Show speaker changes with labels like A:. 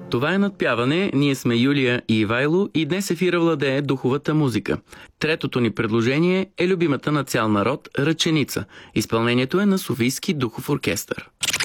A: Това е Надпяване, ние сме Юлия и Ивайло и днес ефира владее духовата музика. Третото ни предложение е любимата на цял народ Ръченица. Изпълнението е на Софийски духов оркестър.